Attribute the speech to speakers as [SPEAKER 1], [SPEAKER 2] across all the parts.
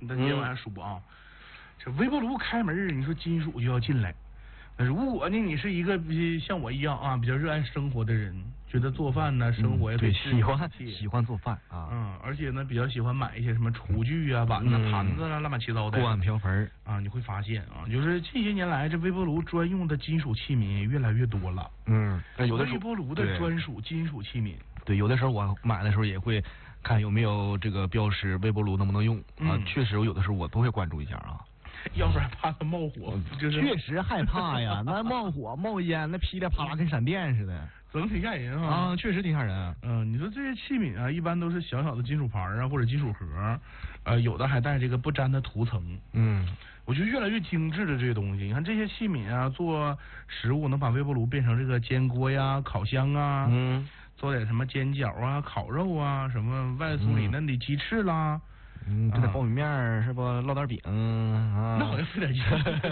[SPEAKER 1] 你再接往下说啊。这微波炉开门，你说金属就要进来。如果呢，你是一个像我一样啊，比较热爱生活的人，觉得做饭呢，生活也
[SPEAKER 2] 对，
[SPEAKER 1] 喜
[SPEAKER 2] 欢做饭啊，
[SPEAKER 1] 而且呢，比较喜欢买一些什么厨具啊、碗啊、盘子啊、乱七八糟的
[SPEAKER 2] 锅碗瓢盆
[SPEAKER 1] 啊，你会发现啊，就是近些年来，这微波炉专用的金属器皿越来越多了。
[SPEAKER 2] 有的
[SPEAKER 1] 微波炉的专属金属器皿。
[SPEAKER 2] 对，有的时候我买的时候也会看有没有这个标识，微波炉能不能用啊？确实，有的时候我都会关注一下啊。
[SPEAKER 1] 要不然怕它冒火，就是
[SPEAKER 2] 确实害怕呀，那冒火冒烟，那噼里啪啦跟闪电似的，
[SPEAKER 1] 整挺吓人
[SPEAKER 2] 啊，确实挺吓人。
[SPEAKER 1] 你说这些器皿啊，一般都是小小的金属盘啊，或者金属盒，有的还带这个不粘的涂层。我觉得越来越精致的这些东西，你看这些器皿啊，做食物能把微波炉变成这个煎锅呀、烤箱啊，做点什么煎饺啊、烤肉啊，什么外酥里嫩的鸡翅啦。
[SPEAKER 2] 这点苞米面是不？烙点饼啊，
[SPEAKER 1] 那好像费点劲。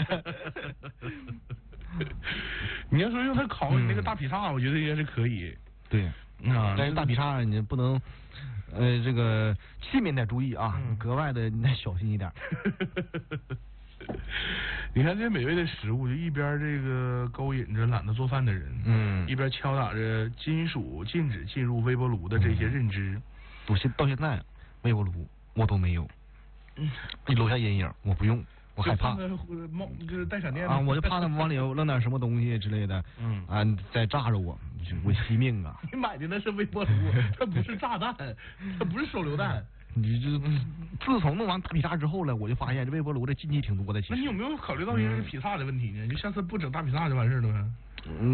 [SPEAKER 1] 你要说用它烤你那个大劈叉，我觉得应该是可以。
[SPEAKER 2] 对，但是大劈叉你不能，这个器皿得注意啊，格外的你得小心一点。
[SPEAKER 1] 你看这美味的食物，就一边这个勾引着懒得做饭的人，一边敲打着金属禁止进入微波炉的这些认知。
[SPEAKER 2] 到现在，微波炉我都没有，你留下阴影，我不用，我害怕。
[SPEAKER 1] 就是带闪电
[SPEAKER 2] 啊，我就怕他们往里扔点什么东西之类的，再炸着我惜命啊！
[SPEAKER 1] 你买的那是微波炉，它不是炸弹，它不是手榴弹。
[SPEAKER 2] 你这自从弄完大劈叉之后了，我就发现这微波炉的禁忌挺多的。其实，
[SPEAKER 1] 那你有没有考虑到一个劈叉的问题呢？你就下次不整大劈叉就完事了呗。